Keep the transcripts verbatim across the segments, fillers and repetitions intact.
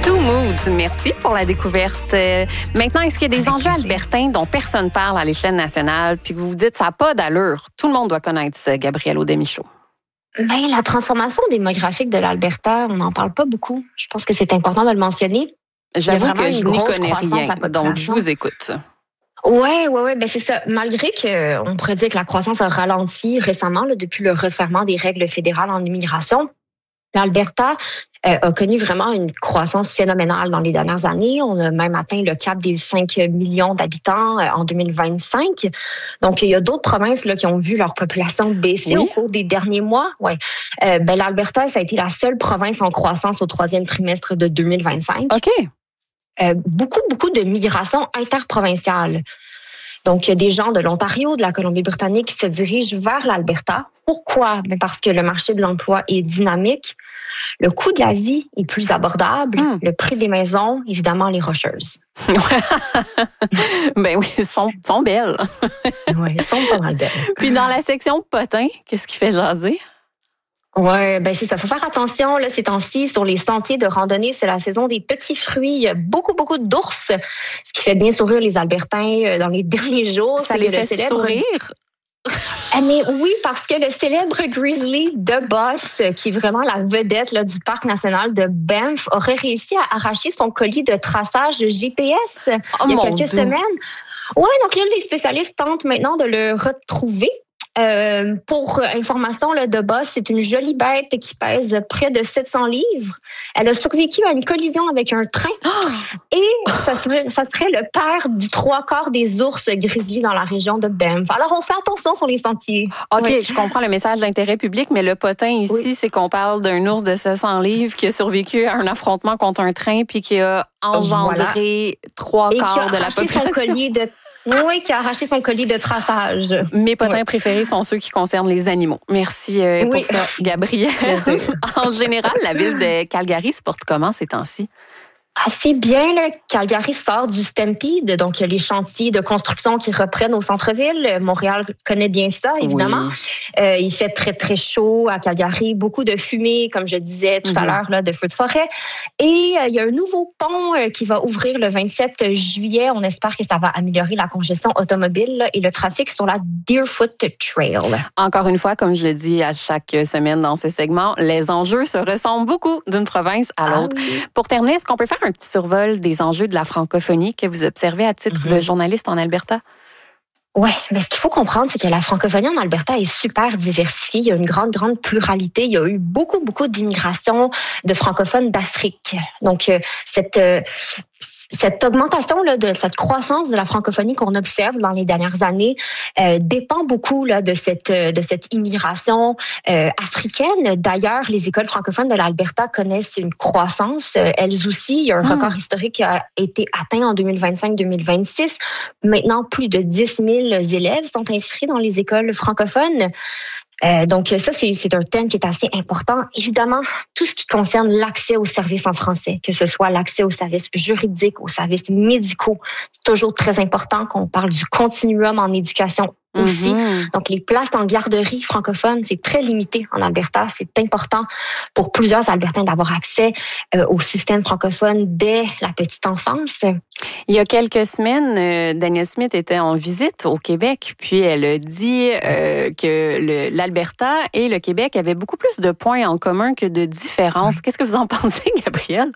Two Moods, merci pour la découverte. Euh, maintenant, est-ce qu'il y a des enjeux albertains dont personne ne parle à l'échelle nationale, puis que vous vous dites ça n'a pas d'allure? Tout le monde doit connaître ça, Gabrielle Audet-Michaud. Ben, la transformation démographique de l'Alberta, on n'en parle pas beaucoup. Je pense que c'est important de le mentionner. J'avoue que je n'y connais rien, donc je vous écoute. Oui, oui, oui, ben c'est ça. Malgré qu'on pourrait dire que la croissance a ralenti récemment, là, depuis le resserrement des règles fédérales en immigration, l'Alberta euh, a connu vraiment une croissance phénoménale dans les dernières années. On a même atteint le cap des cinq millions d'habitants euh, en deux mille vingt-cinq. Donc, il y a d'autres provinces là, qui ont vu leur population baisser oui. au cours des derniers mois. Ouais. Euh, ben, l'Alberta, ça a été la seule province en croissance au troisième trimestre de deux mille vingt-cinq. OK. Euh, beaucoup, beaucoup de migration interprovinciale. Donc, il y a des gens de l'Ontario, de la Colombie-Britannique qui se dirigent vers l'Alberta. Pourquoi? Bien parce que le marché de l'emploi est dynamique, le coût de la vie est plus abordable, mmh. le prix des maisons, évidemment, les rocheuses. Ben oui, elles sont, sont belles. Oui, elles sont pas mal belles. Puis dans la section potins, qu'est-ce qui fait jaser? Oui, ben c'est ça. Il faut faire attention là, ces temps-ci sur les sentiers de randonnée. C'est la saison des petits fruits. Il y a beaucoup, beaucoup d'ours, ce qui fait bien sourire les Albertains dans les derniers jours. Ça les fait célèbre... sourire? Ah, mais oui, parce que le célèbre grizzly de Boss, qui est vraiment la vedette là, du parc national de Banff, aurait réussi à arracher son colis de traçage G P S oh, il y a quelques Dieu. semaines. Oui, donc là, les spécialistes tentent maintenant de le retrouver. Euh, pour information, là, de Boss, c'est une jolie bête qui pèse près de sept cents livres. Elle a survécu à une collision avec un train oh! et ça serait, ça serait le père du trois quarts des ours grizzly dans la région de Banff. Alors, on fait attention sur les sentiers. OK, oui. Je comprends le message d'intérêt public, mais le potin ici, oui. c'est qu'on parle d'un ours de sept cents livres qui a survécu à un affrontement contre un train puis qui a engendré voilà. trois quarts de la population. Son collier de Oui, qui a arraché son colis de traçage. Mes potins oui. préférés sont ceux qui concernent les animaux. Merci euh, pour oui. ça, Gabrielle. En général, la ville de Calgary se porte comment ces temps-ci? Assez bien, là. Calgary sort du Stampede, donc les chantiers de construction qui reprennent au centre-ville. Montréal connaît bien ça, évidemment. Oui. Euh, il fait très, très chaud à Calgary. Beaucoup de fumée, comme je disais tout mm-hmm. à l'heure, là, de feux de forêt. Et euh, il y a un nouveau pont euh, qui va ouvrir le vingt-sept juillet. On espère que ça va améliorer la congestion automobile là, et le trafic sur la Deerfoot Trail. Encore une fois, comme je le dis à chaque semaine dans ce segment, les enjeux se ressemblent beaucoup d'une province à l'autre. Ah oui. Pour terminer, est-ce qu'on peut faire un petit survol des enjeux de la francophonie que vous observez à titre mm-hmm. de journaliste en Alberta? Oui, mais ce qu'il faut comprendre, c'est que la francophonie en Alberta est super diversifiée. Il y a une grande, grande pluralité. Il y a eu beaucoup, beaucoup d'immigration de francophones d'Afrique. Donc, euh, cette... Euh, Cette augmentation là, de cette croissance de la francophonie qu'on observe dans les dernières années euh, dépend beaucoup là, de cette de cette immigration euh, africaine. D'ailleurs, les écoles francophones de l'Alberta connaissent une croissance. Euh, elles aussi, il y a un record mmh. historique qui a été atteint en deux mille vingt-cinq deux mille vingt-six. Maintenant, plus de dix mille élèves sont inscrits dans les écoles francophones. Euh, donc ça, c'est, c'est un thème qui est assez important. Évidemment, tout ce qui concerne l'accès aux services en français, que ce soit l'accès aux services juridiques, aux services médicaux, c'est toujours très important qu'on parle du continuum en éducation aussi. Mm-hmm. Donc, les places en garderie francophone, c'est très limité en Alberta. C'est important pour plusieurs Albertains d'avoir accès euh, au système francophone dès la petite enfance. Il y a quelques semaines, euh, Danielle Smith était en visite au Québec, puis elle a dit euh, que le, l'Alberta et le Québec avaient beaucoup plus de points en commun que de différences. Qu'est-ce que vous en pensez, Gabrielle?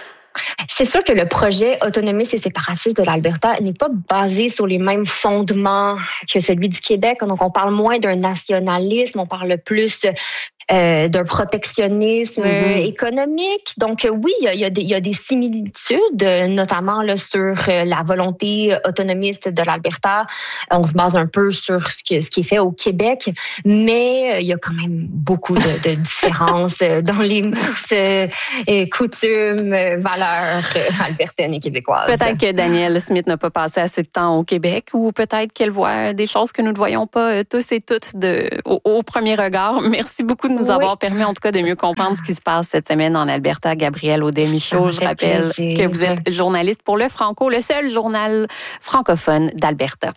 C'est sûr que le projet autonomiste et séparatiste de l'Alberta n'est pas basé sur les mêmes fondements que celui du Québec. Donc, on parle moins d'un nationalisme, on parle plus euh, d'un protectionnisme mm-hmm. économique. Donc, oui, il y a, il y a des, il y a des similitudes, notamment là, sur la volonté autonomiste de l'Alberta. On se base un peu sur ce, que, ce qui est fait au Québec, mais il y a quand même beaucoup de, de différences dans les mœurs, et coutumes, valeurs albertaines et québécoises. Peut-être que Danielle Smith n'a pas passé assez de temps au Québec, ou peut-être qu'elle voit des choses que nous ne voyons pas tous et toutes de, au, au premier regard. Merci beaucoup de nous oui. avoir permis, en tout cas, de mieux comprendre ce qui se passe cette semaine en Alberta. Gabrielle Audet-Michaud, je rappelle plaisir. que vous êtes journaliste pour Le Franco, le seul journal francophone d'Alberta.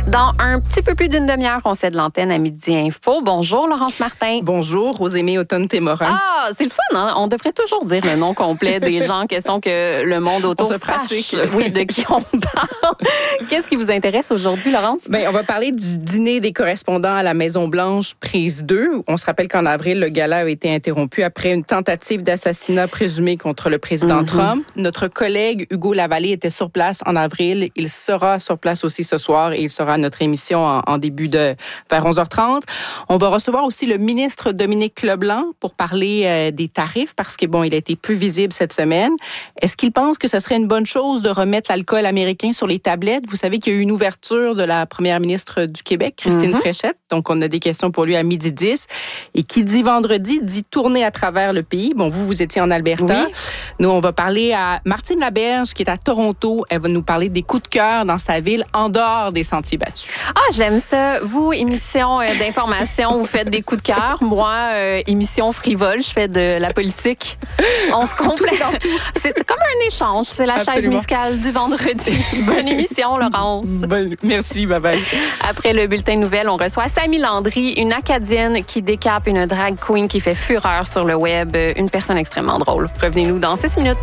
Dans un petit peu plus d'une demi-heure, on cède l'antenne à Midi Info. Bonjour, Laurence Martin. Bonjour, Rosémie Automne-Témorin. Ah, c'est le fun, hein? On devrait toujours dire le nom complet des gens en question que le monde autour se pratique. sache, oui, de qui on parle. Qu'est-ce qui vous intéresse aujourd'hui, Laurence? Bien, on va parler du dîner des correspondants à la Maison-Blanche, prise deux. On se rappelle qu'en avril, le gala a été interrompu après une tentative d'assassinat présumé contre le président mm-hmm. Trump. Notre collègue Hugo Lavallée était sur place en avril. Il sera sur place aussi ce soir et il sera à notre émission en, en début de vers onze heures trente. On va recevoir aussi le ministre Dominique Leblanc pour parler euh, des tarifs parce que bon, il a été peu visible cette semaine. Est-ce qu'il pense que ce serait une bonne chose de remettre l'alcool américain sur les tablettes? Vous savez qu'il y a eu une ouverture de la première ministre du Québec, Christine mm-hmm. Fréchette. Donc, on a des questions pour lui à midi dix. Et qui dit vendredi, dit tourner à travers le pays. Bon, vous, vous étiez en Alberta. Oui. Nous, on va parler à Martine Laberge, qui est à Toronto. Elle va nous parler des coups de cœur dans sa ville, en dehors des sentiers battus. Ah, j'aime ça. Vous, émission euh, d'information, vous faites des coups de cœur. Moi, euh, émission frivole, je fais de la politique. On se complète dans tout. C'est comme un échange. C'est la Absolument. Chaise musicale du vendredi. Bonne émission, Laurence. Bonne... Merci, bye-bye. Après le bulletin de nouvelles, on reçoit Samy Landry, une Acadienne qui décape une drag queen qui fait fureur sur le web. Une personne extrêmement drôle. Revenez-nous dans six minutes.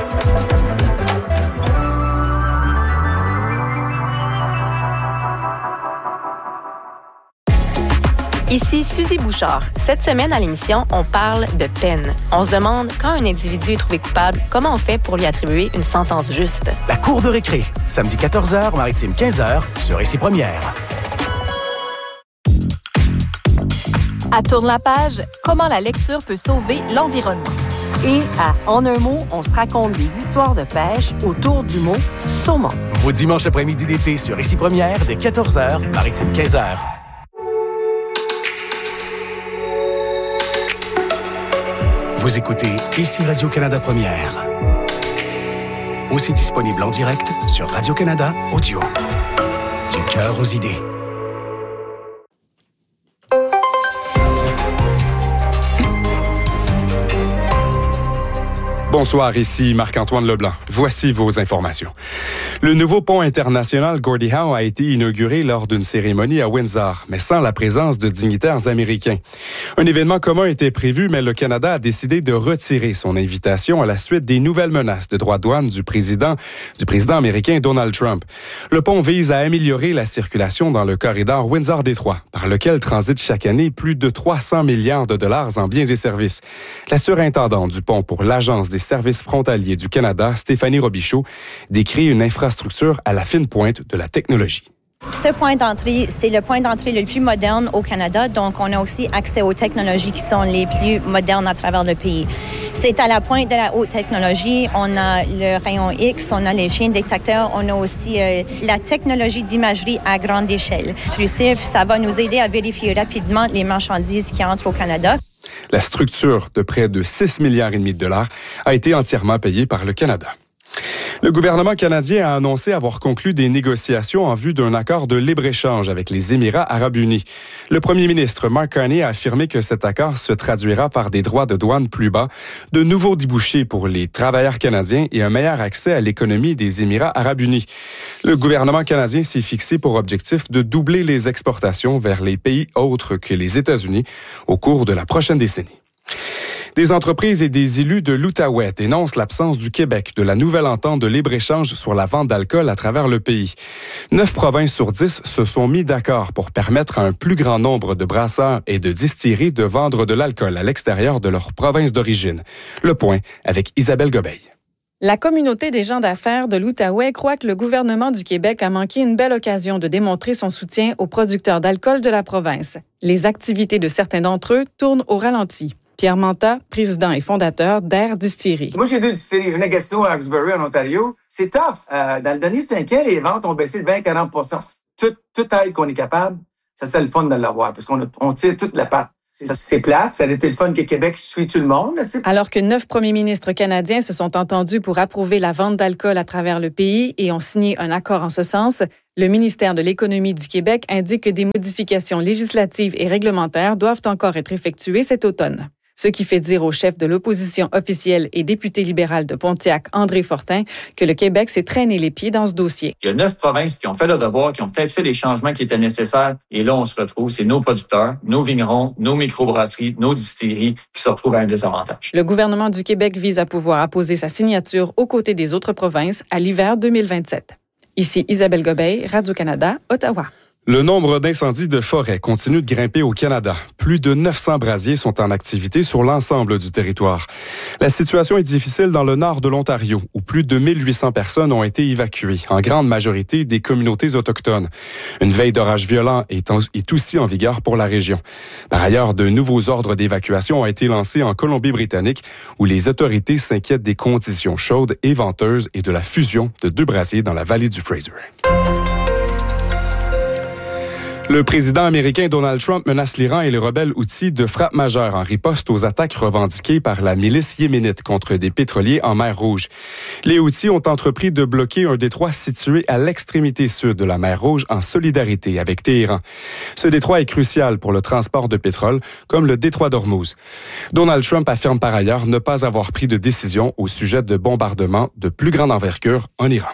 Ici Suzy Bouchard. Cette semaine à l'émission, on parle de peine. On se demande, quand un individu est trouvé coupable, comment on fait pour lui attribuer une sentence juste? La cour de récré, samedi quatorze heures, maritime quinze heures, sur Ici Première. À Tourne la page, comment la lecture peut sauver l'environnement. Et à En un mot, on se raconte des histoires de pêche autour du mot saumon. Vos dimanches après-midi d'été sur Ici Première, dès quatorze heures, maritime quinze heures. Vous écoutez Ici Radio-Canada Première. Aussi disponible en direct sur Radio-Canada Audio. Du cœur aux idées. Bonsoir, ici Marc-Antoine Leblanc. Voici vos informations. Le nouveau pont international Gordie Howe a été inauguré lors d'une cérémonie à Windsor, mais sans la présence de dignitaires américains. Un événement commun était prévu, mais le Canada a décidé de retirer son invitation à la suite des nouvelles menaces de droits de douane du président, du président américain Donald Trump. Le pont vise à améliorer la circulation dans le corridor Windsor-Détroit, par lequel transitent chaque année plus de trois cents milliards de dollars en biens et services. La surintendante du pont pour l'Agence des services frontaliers du Canada, Stéphanie Robichaud, décrit une infrastructure à la fine pointe de la technologie. Ce point d'entrée, c'est le point d'entrée le plus moderne au Canada, donc on a aussi accès aux technologies qui sont les plus modernes à travers le pays. C'est à la pointe de la haute technologie, on a le rayon X, on a les chiens détecteurs, on a aussi euh, la technologie d'imagerie à grande échelle. Ça va nous aider à vérifier rapidement les marchandises qui entrent au Canada. La structure de près de six milliards et demi de dollars a été entièrement payée par le Canada. Le gouvernement canadien a annoncé avoir conclu des négociations en vue d'un accord de libre-échange avec les Émirats arabes unis. Le premier ministre Mark Carney a affirmé que cet accord se traduira par des droits de douane plus bas, de nouveaux débouchés pour les travailleurs canadiens et un meilleur accès à l'économie des Émirats arabes unis. Le gouvernement canadien s'est fixé pour objectif de doubler les exportations vers les pays autres que les États-Unis au cours de la prochaine décennie. Des entreprises et des élus de l'Outaouais dénoncent l'absence du Québec de la nouvelle entente de libre-échange sur la vente d'alcool à travers le pays. Neuf provinces sur dix se sont mis d'accord pour permettre à un plus grand nombre de brasseurs et de distilleries de vendre de l'alcool à l'extérieur de leur province d'origine. Le point avec Isabelle Gobeil. La communauté des gens d'affaires de l'Outaouais croit que le gouvernement du Québec a manqué une belle occasion de démontrer son soutien aux producteurs d'alcool de la province. Les activités de certains d'entre eux tournent au ralenti. Pierre Manta, président et fondateur d'Air Distillery. Moi, j'ai deux distilleries. Une à Gatineau et à Hawkesbury, en Ontario. C'est tough. Euh, dans le dernier cinq ans, les ventes ont baissé de vingt à quarante pour cent. Tout, toute aide qu'on est capable, ça c'est le fun de l'avoir, parce qu'on a, on tire toute la patte. C'est, c'est plate, ça a été le fun que Québec suit tout le monde. Là, alors que neuf premiers ministres canadiens se sont entendus pour approuver la vente d'alcool à travers le pays et ont signé un accord en ce sens, le ministère de l'Économie du Québec indique que des modifications législatives et réglementaires doivent encore être effectuées cet automne. Ce qui fait dire au chef de l'opposition officielle et député libéral de Pontiac, André Fortin, que le Québec s'est traîné les pieds dans ce dossier. Il y a neuf provinces qui ont fait leur devoir, qui ont peut-être fait les changements qui étaient nécessaires. Et là, on se retrouve, c'est nos producteurs, nos vignerons, nos microbrasseries, nos distilleries qui se retrouvent à un désavantage. Le gouvernement du Québec vise à pouvoir apposer sa signature aux côtés des autres provinces à l'hiver deux mille vingt-sept. Ici Isabelle Gobeil, Radio-Canada, Ottawa. Le nombre d'incendies de forêt continue de grimper au Canada. Plus de neuf cents brasiers sont en activité sur l'ensemble du territoire. La situation est difficile dans le nord de l'Ontario, où plus de mille huit cents personnes ont été évacuées, en grande majorité des communautés autochtones. Une veille d'orage violent est, en, est aussi en vigueur pour la région. Par ailleurs, de nouveaux ordres d'évacuation ont été lancés en Colombie-Britannique, où les autorités s'inquiètent des conditions chaudes et venteuses et de la fusion de deux brasiers dans la vallée du Fraser. Le président américain Donald Trump menace l'Iran et les rebelles houthis de frappe majeure en riposte aux attaques revendiquées par la milice yéménite contre des pétroliers en mer Rouge. Les Houthis ont entrepris de bloquer un détroit situé à l'extrémité sud de la mer Rouge en solidarité avec Téhéran. Ce détroit est crucial pour le transport de pétrole, comme le détroit d'Ormuz. Donald Trump affirme par ailleurs ne pas avoir pris de décision au sujet de bombardements de plus grande envergure en Iran.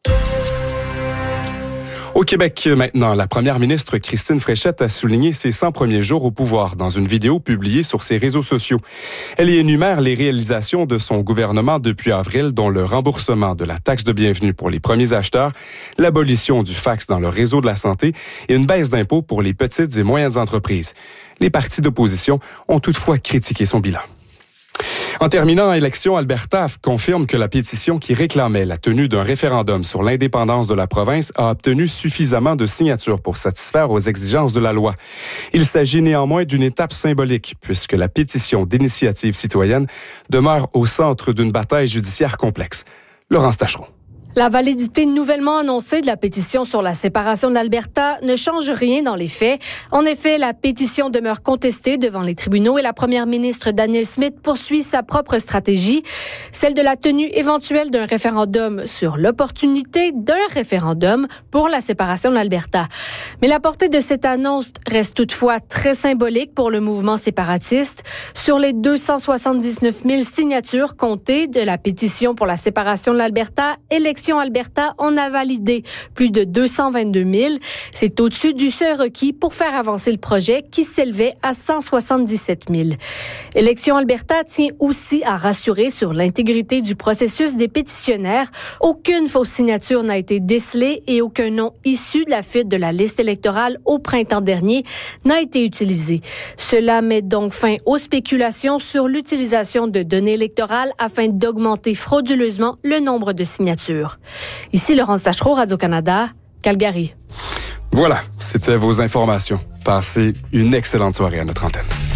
Au Québec, maintenant, la première ministre Christine Fréchette a souligné ses cent premiers jours au pouvoir dans une vidéo publiée sur ses réseaux sociaux. Elle y énumère les réalisations de son gouvernement depuis avril, dont le remboursement de la taxe de bienvenue pour les premiers acheteurs, l'abolition du fax dans le réseau de la santé et une baisse d'impôts pour les petites et moyennes entreprises. Les partis d'opposition ont toutefois critiqué son bilan. En terminant, Élections Alberta confirme que la pétition qui réclamait la tenue d'un référendum sur l'indépendance de la province a obtenu suffisamment de signatures pour satisfaire aux exigences de la loi. Il s'agit néanmoins d'une étape symbolique, puisque la pétition d'initiative citoyenne demeure au centre d'une bataille judiciaire complexe. Laurence Tachereau. La validité nouvellement annoncée de la pétition sur la séparation de l'Alberta ne change rien dans les faits. En effet, la pétition demeure contestée devant les tribunaux et la première ministre Danielle Smith poursuit sa propre stratégie, celle de la tenue éventuelle d'un référendum sur l'opportunité d'un référendum pour la séparation de l'Alberta. Mais la portée de cette annonce reste toutefois très symbolique pour le mouvement séparatiste. Sur les deux cent soixante-dix-neuf mille signatures comptées de la pétition pour la séparation de l'Alberta, Élections Alberta en a validé plus de deux cent vingt-deux mille. C'est au-dessus du seuil requis pour faire avancer le projet qui s'élevait à cent soixante-dix-sept mille. Élections Alberta tient aussi à rassurer sur l'intégrité du processus des pétitionnaires. Aucune fausse signature n'a été décelée et aucun nom issu de la fuite de la liste électorale au printemps dernier n'a été utilisé. Cela met donc fin aux spéculations sur l'utilisation de données électorales afin d'augmenter frauduleusement le nombre de signatures. Ici Laurence Tachereau, Radio-Canada, Calgary. Voilà, c'était vos informations. Passez une excellente soirée à notre antenne.